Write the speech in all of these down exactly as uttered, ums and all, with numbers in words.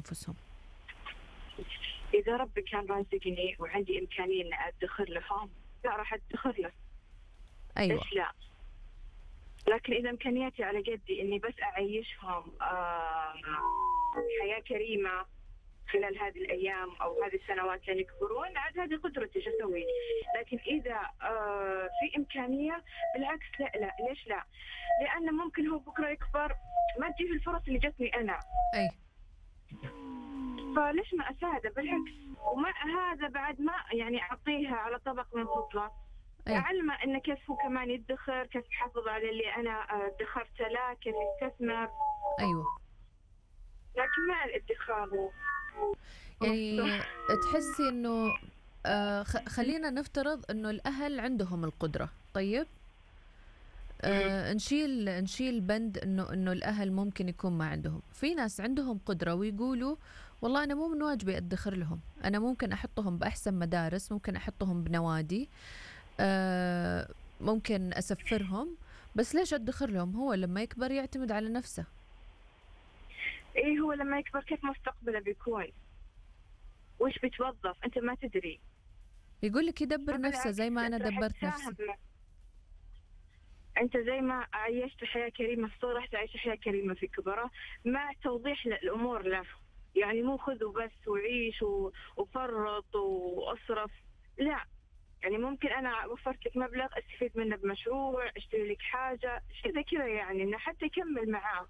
أنفسهم؟ إذا ربي كان رازقني وعندي إمكانية إن أدخر لهم، لا راح أدخر له. أيوة. ليش لا؟ لكن إذا إمكانياتي على قدي إني بس أعيشهم آه حياة كريمة خلال هذه الأيام أو هذه السنوات لين يكبرون، عاد هذه قدرتي شو أسوي. لكن إذا آه في إمكانية، بالعكس لا لا ليش لا؟ لأنه ممكن هو بكرة يكبر ما تجيه الفرص اللي جتني أنا. أي. فليش ما أساعده؟ بالعكس. ومع هذا بعد ما يعني أعطيها على طبق من فضله، أعلمه إنه كيف هو كمان يدخر، كيف يحافظ على اللي أنا ادخرت له، كيف يستثمر. أيوة. لكن مع الادخار يعني تحسي إنه آه خلينا نفترض إنه الأهل عندهم القدرة. طيب آه نشيل نشيل بند إنه إنه الأهل ممكن يكون ما عندهم. في ناس عندهم قدرة ويقولوا والله أنا مو من واجبي أدخر لهم، أنا ممكن أحطهم بأحسن مدارس، ممكن أحطهم بنوادي، آه ممكن أسفرهم، بس ليش أدخر لهم؟ هو لما يكبر يعتمد على نفسه. إيه هو لما يكبر كيف مستقبله بيكون؟ وش بيتوظف؟ أنت ما تدري. يقول لك يدبر نفسه زي ما أنا دبرت نفسي. أنت زي ما عيشت حياة كريمة في صغره راح تعيش حياة كريمة في كبره، مع توضيح الأمور له. يعني مو خذ وبس وعيش وفرط وأصرف، لا. يعني ممكن أنا وفرت لك مبلغ استفيد منه بمشروع، اشتري لك حاجة شيء زي كذا، يعني إنه حتى يكمل معاه.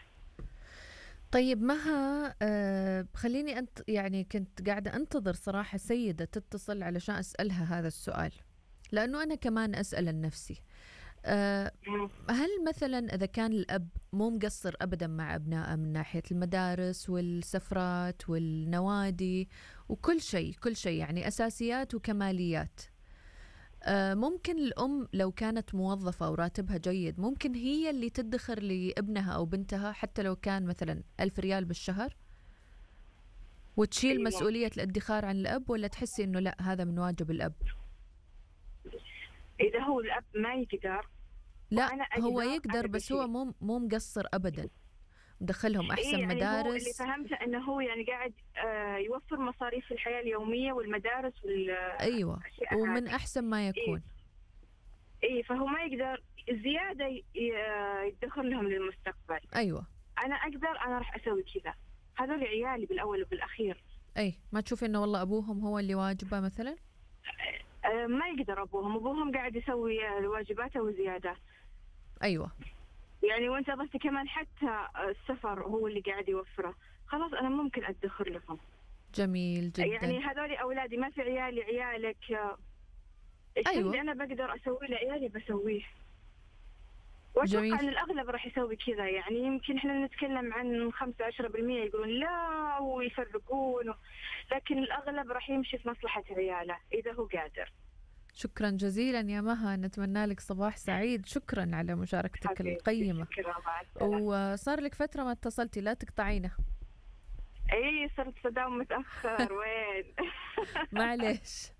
طيب مها آه خليني أنت يعني كنت قاعدة أنتظر صراحة سيدة تتصل علشان أسألها هذا السؤال، لأنه أنا كمان أسأل النفسي. أه هل مثلا إذا كان الأب مو مقصر أبدا مع أبنائه من ناحية المدارس والسفرات والنوادي وكل شيء كل شيء يعني أساسيات وكماليات، أه ممكن الأم لو كانت موظفة وراتبها جيد ممكن هي اللي تدخر لابنها أو بنتها حتى لو كان مثلا ألف ريال بالشهر وتشيل أيوة. مسؤولية الادخار عن الأب، ولا تحسي إنه لا هذا من واجب الأب؟ إذا هو الأب ما يقدر، لا هو يقدر بس هو مو مو مقصر أبدا، مدخلهم أحسن إيه يعني مدارس. هو اللي فهمته أنه هو يعني قاعد آه يوفر مصاريف الحياة اليومية والمدارس وال أيوة ومن أحسن ما يكون. إيه, إيه فهو ما يقدر زيادة يدخل لهم للمستقبل. أيوة أنا أقدر، أنا راح أسوي كذا، هذول عيالي بالأول وبالأخير. أي ما تشوفي إنه والله أبوهم هو اللي واجبه مثلا؟ آه ما يقدر أبوهم، أبوهم قاعد يسوي واجباته وزيادة. أيوة يعني وانت ضفت كمان حتى السفر هو اللي قاعد يوفره، خلاص أنا ممكن أدخر لهم. جميل جدا. يعني هذول أولادي، ما في عيالي عيالك. الشيء أيوة. اللي أنا بقدر أسويه لعيالي بسويه، وأتوقع أن الأغلب راح يسوي كذا. يعني يمكن إحنا نتكلم عن خمسة عشرة بالمية يقولون لا ويفرقون، لكن الأغلب راح يمشي في مصلحة عياله إذا هو قادر. شكرا جزيلا يا مها، نتمنى لك صباح سعيد. شكرا على مشاركتك القيمة. وصار لك فترة ما اتصلتي، لا تقطعينا. اي صرت صدام متأخر. وين معليش.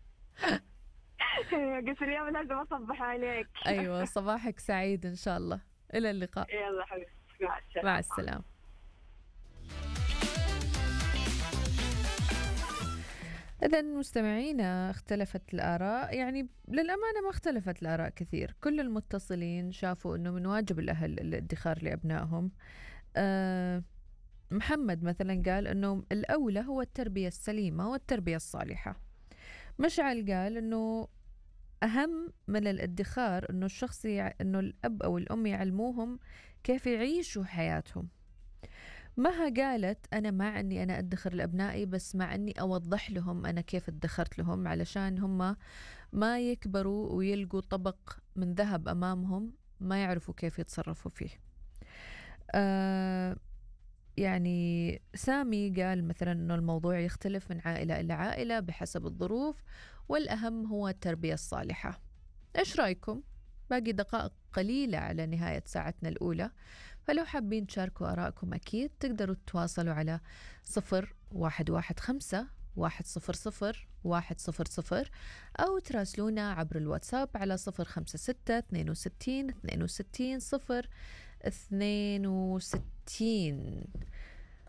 قلت اليوم لازم أصبح عليك. أيوة صباحك سعيد إن شاء الله. إلى اللقاء. يلا حبيبي مع السلامة. مع السلامة. إذن مستمعينا اختلفت الآراء، يعني للأمانة ما اختلفت الآراء كثير. كل المتصلين شافوا أنه من واجب الأهل الادخار لأبنائهم. أه محمد مثلا قال أنه الأولى هو التربية السليمة والتربية الصالحة. مشعل قال أنه أهم من الادخار أنه الشخص يع... أنه الأب أو الأم يعلموهم كيف يعيشوا حياتهم. مها قالت أنا مع أني أنا أدخر لأبنائي، بس مع أني أوضح لهم أنا كيف ادخرت لهم علشان هم ما يكبروا ويلقوا طبق من ذهب أمامهم ما يعرفوا كيف يتصرفوا فيه. آه يعني سامي قال مثلا أنه الموضوع يختلف من عائلة إلى عائلة بحسب الظروف، والأهم هو التربية الصالحة. إيش رأيكم؟ باقي دقائق قليلة على نهاية ساعتنا الأولى، فلو حابين تشاركوا آراءكم أكيد تقدروا تتواصلوا على صفر واحد واحد خمسة واحد صفر صفر واحد صفر صفر أو تراسلونا عبر الواتساب على صفر خمسة ستة اثنين وستين اثنين وستين صفر اثنين وستين.